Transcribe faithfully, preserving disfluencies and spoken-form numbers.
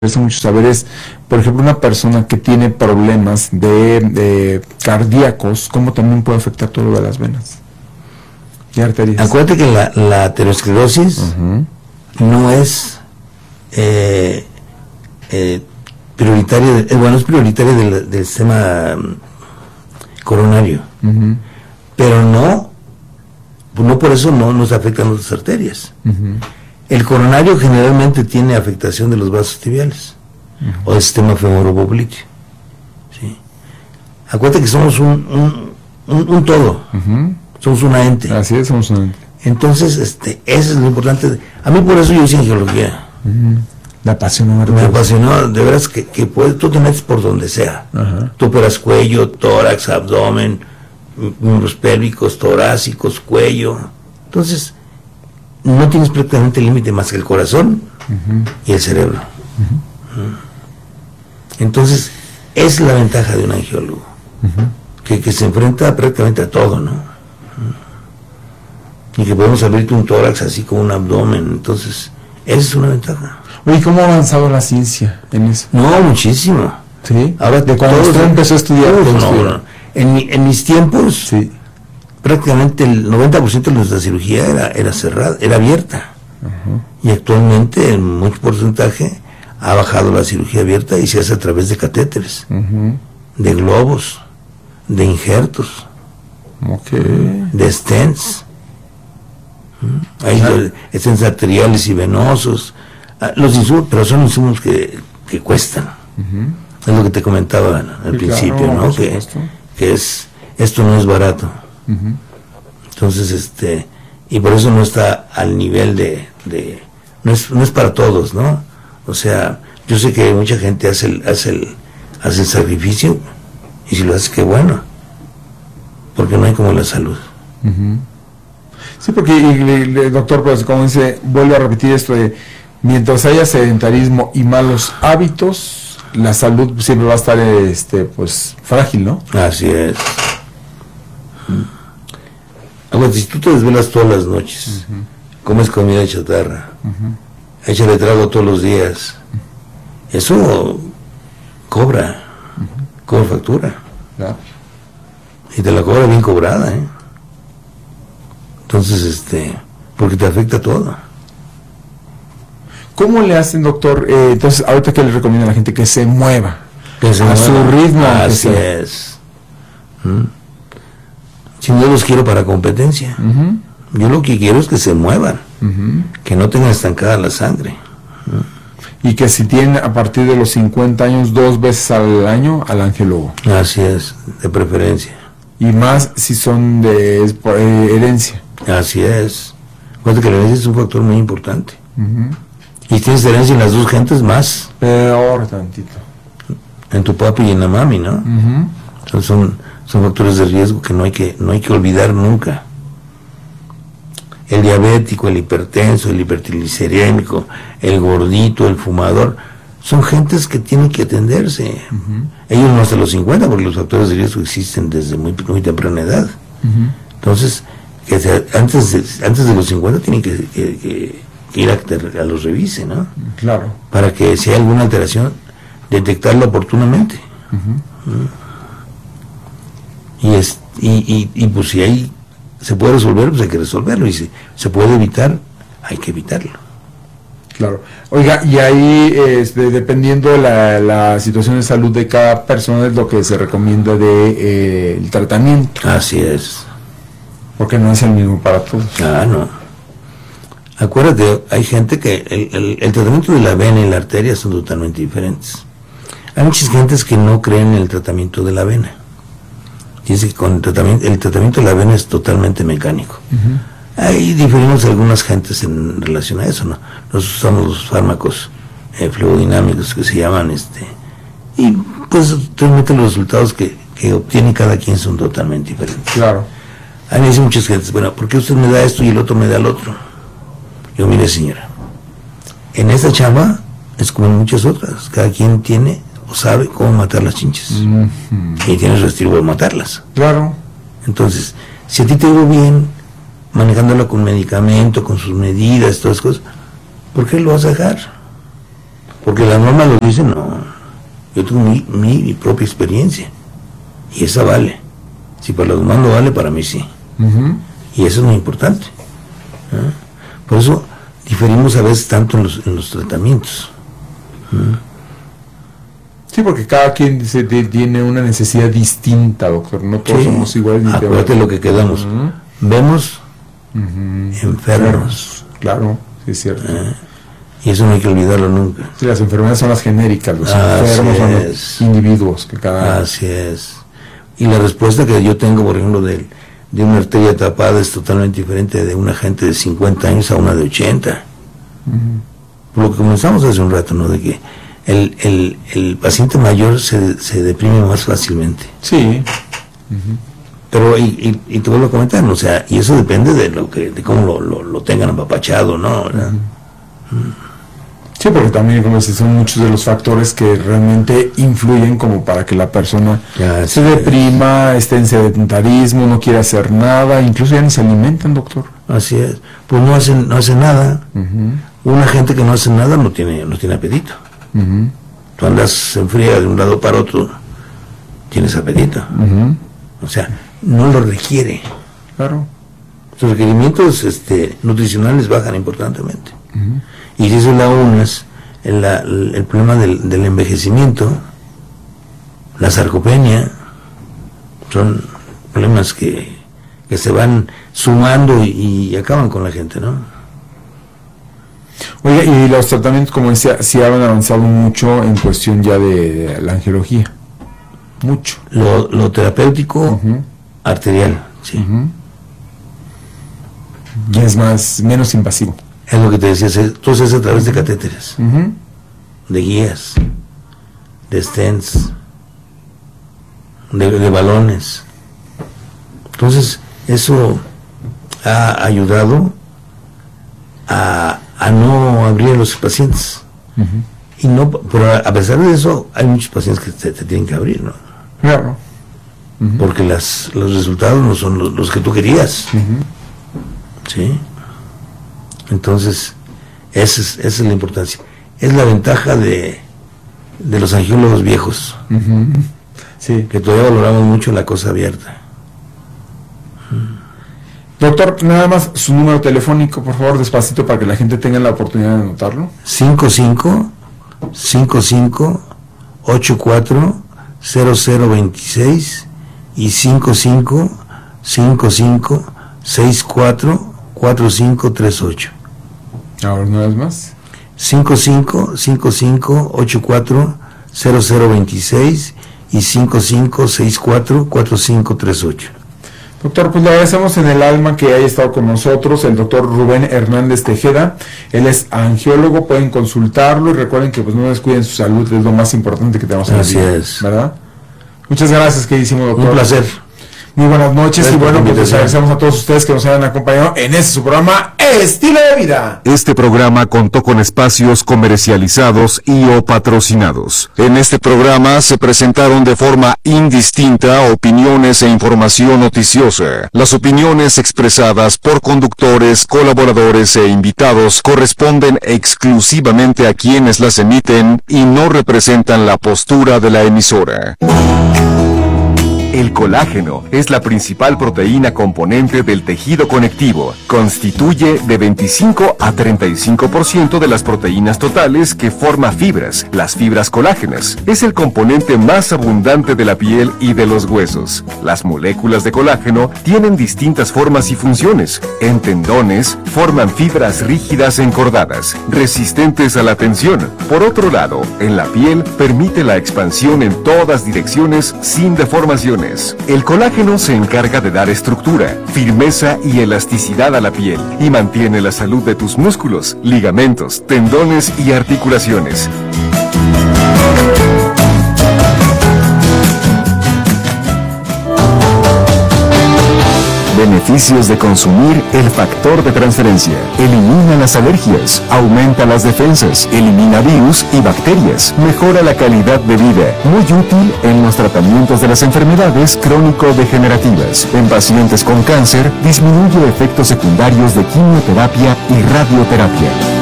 interesa mucho saber es, por ejemplo, una persona que tiene problemas de, de cardíacos, ¿cómo también puede afectar todo lo de las venas y arterias? Acuérdate que la, la aterosclerosis uh-huh. no es eh, eh, prioritaria, de, eh, bueno, es prioritaria del, del sistema um, coronario, uh-huh. pero no, no por eso no nos afectan otras arterias. Uh-huh. El coronario generalmente tiene afectación de los vasos tibiales uh-huh. o del sistema femoropopliteo. ¿Sí? Acuérdate que somos un, un, un, un todo, uh-huh. somos una ente. Así es, somos una ente. Entonces, este, eso es lo importante. A mí por eso yo hice angiología. Uh-huh. Me apasionó. Me apasionó, de veras que, que puedes, tú te metes por donde sea. Uh-huh. Tú operas cuello, tórax, abdomen, miembros pélvicos, torácicos, cuello. Entonces, no tienes prácticamente límite más que el corazón uh-huh. y el cerebro. Uh-huh. Entonces, es la ventaja de un angiólogo, uh-huh. que, que se enfrenta prácticamente a todo, ¿no? Uh-huh. Y que podemos abrirte un tórax así como un abdomen. Entonces, esa es una ventaja. Oye, ¿cómo ha avanzado la ciencia en eso? No, muchísimo. ¿Sí? Ahora, de cuando usted empezó a estudiar. No, no, no. En, mi, en mis tiempos, sí. prácticamente el noventa por ciento de nuestra cirugía era, era cerrada, era abierta. Uh-huh. Y actualmente, en mucho porcentaje, ha bajado la cirugía abierta y se hace a través de catéteres, uh-huh. de globos, de injertos, okay. de stents. Uh-huh. Hay uh-huh. stents arteriales y venosos. Los insumos, pero son insumos que, que cuestan. Uh-huh. Es lo que te comentaba al sí, principio, claro, ¿no? Que, que es, esto no es barato. Uh-huh. Entonces, este, y por eso no está al nivel de, de no es, no es para todos, ¿no? O sea, yo sé que mucha gente hace el, hace el, hace el sacrificio, y si lo hace, qué bueno, porque no hay como la salud. Uh-huh. Sí, porque, y, y, doctor, pues como dice, vuelvo a repetir esto de, mientras haya sedentarismo y malos hábitos, la salud siempre va a estar, este, pues, frágil, ¿no? Así es. Ahora, si tú te desvelas todas las noches, uh-huh. comes comida chatarra, uh-huh. échale trago todos los días, uh-huh. eso cobra, uh-huh. cobra factura. Yeah. Y te la cobra bien cobrada, ¿eh? Entonces, este, porque te afecta todo. ¿Cómo le hacen, doctor? Eh, entonces, ahorita que le recomienda a la gente que se mueva, que se a mueva. su ritmo. Así es. ¿Mm? Si no los quiero para competencia, uh-huh. yo lo que quiero es que se muevan, uh-huh. que no tengan estancada la sangre. ¿Mm? Y que si tienen a partir de los cincuenta años, dos veces al año, al angiólogo. Así es, de preferencia. Y más si son de eh, herencia. Así es. Cuenta que la herencia es un factor muy importante. Uh-huh. Y tienes herencia en las dos gentes más. Peor tantito. En tu papi y en la mami, ¿no? Uh-huh. Entonces son, son factores de riesgo que no hay que, no hay que olvidar nunca. El diabético, el hipertenso, el hipertriglicerémico, el gordito, el fumador, son gentes que tienen que atenderse. Uh-huh. Ellos no hasta los cincuenta, porque los factores de riesgo existen desde muy, muy temprana edad. Uh-huh. Entonces, que se, antes, de, antes de los cincuenta tienen que, que, que ir a que a los revise, ¿no? Claro. Para que si hay alguna alteración, detectarla oportunamente. Uh-huh. ¿Mm? Y, es, y, y, y pues si hay, se puede resolver, pues hay que resolverlo. Y si se puede evitar, hay que evitarlo. Claro. Oiga, y ahí, este, dependiendo de la, la situación de salud de cada persona, es lo que se recomienda de eh, el tratamiento. Así es. Porque no es el mismo para todos. Ah, no. Acuérdate, hay gente que el, el, el tratamiento de la vena y la arteria son totalmente diferentes. Hay muchas gentes que no creen en el tratamiento de la vena. Dice que con el tratamiento, el tratamiento de la vena es totalmente mecánico. Uh-huh. Ahí diferimos algunas gentes en relación a eso, ¿no? Nosotros usamos los fármacos eh, fluidinámicos que se llaman, este, y pues realmente los resultados que, que obtiene cada quien son totalmente diferentes. Claro. A mí me dicen muchas gentes, bueno, ¿por qué usted me da esto y el otro me da el otro? Yo, mire, señora, en esta chamba es como en muchas otras, cada quien tiene o sabe cómo matar las chinches, uh-huh. y tiene su estilo de matarlas. Claro. Entonces, si a ti te iba bien manejándola con medicamento, con sus medidas, todas las cosas, ¿por qué lo vas a dejar? Porque la norma lo dice, no. Yo tengo mi, mi, mi propia experiencia. Y esa vale. Si para los demás no vale, para mí sí. Uh-huh. Y eso es muy importante. ¿eh? Por eso diferimos a veces tanto en los, en los tratamientos. ¿eh? Sí, porque cada quien se, de, tiene una necesidad distinta, doctor. No todos sí. somos iguales. Ni Acuérdate lo que quedamos. Uh-huh. Vemos uh-huh. enfermos. Claro, sí es cierto. ¿eh? Y eso no hay que olvidarlo nunca. Sí, las enfermedades son las genéricas, los Así enfermos son es. los individuos que cada... Así es. Y la respuesta que yo tengo, por ejemplo, de, de una arteria tapada es totalmente diferente de una gente de cincuenta años a una de ochenta. Uh-huh. Por lo que comenzamos hace un rato, ¿no? De que el, el, el paciente mayor se, se deprime más fácilmente. Sí. Uh-huh. Pero, y, y, y te vuelvo a comentar, ¿no? O sea, y eso depende de lo que, de cómo lo, lo, lo tengan apapachado, ¿no? ¿verdad? Uh-huh. Uh-huh. Sí, porque también, como dices, son muchos de los factores que realmente influyen como para que la persona ya, se deprima, esté en sedentarismo, no quiera hacer nada, incluso ya ni se alimentan, doctor. Así es, pues no hacen, no hacen nada. Uh-huh. Una gente que no hace nada no tiene, no tiene apetito. Uh-huh. Tú andas en fría de un lado para otro, tienes apetito. Uh-huh. O sea, no lo requiere. Claro. Sus requerimientos este, nutricionales bajan importantemente. Uh-huh. Y si eso la unes, el, la, el problema del, del envejecimiento, la sarcopenia, son problemas que, que se van sumando y, y acaban con la gente, ¿no? Oiga, y los tratamientos, como decía, sí han avanzado mucho en cuestión ya de, de la angiología. Mucho. Lo, lo terapéutico, uh-huh. arterial, sí. Uh-huh. Y es más, menos invasivo. Es lo que te decía, todo es a través de catéteres, uh-huh. de guías, de stents, de, de balones. Entonces, eso ha ayudado a, a no abrir a los pacientes. Uh-huh. Y no, pero a pesar de eso, hay muchos pacientes que te, te tienen que abrir, ¿no? Claro. Uh-huh. Porque las, los resultados no son los, los que tú querías. Uh-huh. ¿Sí? Entonces, esa es, esa es la importancia. Es la ventaja de, de los angiólogos viejos. Uh-huh. Sí. Que todavía valoramos mucho la cosa abierta. Doctor, nada más su número telefónico, por favor, despacito, para que la gente tenga la oportunidad de anotarlo. cinco cinco, cinco cinco, ocho cuatro, cero cero veintiséis y cinco cinco, cinco cinco, seis cuatro, cuatro cinco tres ocho. Ahora una vez más. cinco cinco, cinco cinco, ocho cuatro, cero cero veintiséis y cinco cinco, seis cuatro, cuatro cinco tres ocho. Doctor, pues le agradecemos en el alma que haya estado con nosotros el doctor Rubén Hernández Tejeda. Él es angiólogo, pueden consultarlo y recuerden que pues no descuiden su salud, es lo más importante que tenemos en la vida. Así es. ¿Verdad? Muchas gracias, queridísimo doctor. Un placer. Muy buenas noches. Gracias. Y bueno, pues les agradecemos a todos ustedes que nos hayan acompañado en este su programa Estilo de Vida. Este programa contó con espacios comercializados y o patrocinados. En este programa se presentaron de forma indistinta opiniones e información noticiosa. Las opiniones expresadas por conductores, colaboradores e invitados corresponden exclusivamente a quienes las emiten y no representan la postura de la emisora. El colágeno es la principal proteína componente del tejido conectivo. Constituye de veinticinco a treinta y cinco por ciento de las proteínas totales que forma fibras, las fibras colágenas. Es el componente más abundante de la piel y de los huesos. Las moléculas de colágeno tienen distintas formas y funciones. En tendones, forman fibras rígidas encordadas, resistentes a la tensión. Por otro lado, en la piel, permite la expansión en todas direcciones sin deformaciones. El colágeno se encarga de dar estructura, firmeza y elasticidad a la piel y mantiene la salud de tus músculos, ligamentos, tendones y articulaciones. Beneficios de consumir el factor de transferencia. Elimina las alergias, aumenta las defensas, elimina virus y bacterias, mejora la calidad de vida. Muy útil en los tratamientos de las enfermedades crónico-degenerativas. En pacientes con cáncer, disminuye efectos secundarios de quimioterapia y radioterapia.